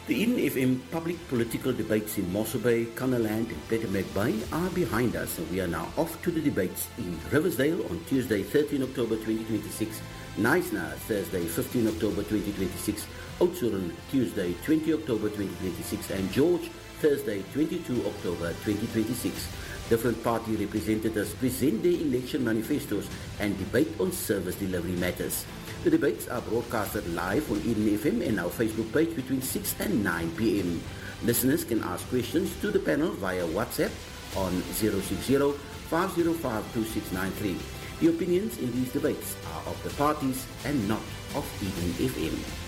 The Eden FM public political debates in Mossel Bay, Cunnaland and Plettermere Bay are behind us, and we are now off to the debates in Riversdale on Tuesday 13 October 2026, Knysna Thursday 15 October 2026, Oudtshoorn Tuesday 20 October 2026 and George Thursday 22 October 2026. Different party representatives present their election manifestos and debate on service delivery matters. The debates are broadcasted live on Eden FM and our Facebook page between 6 and 9 p.m. Listeners can ask questions to the panel via WhatsApp on 060-505-2693. The opinions in these debates are of the parties and not of Eden FM.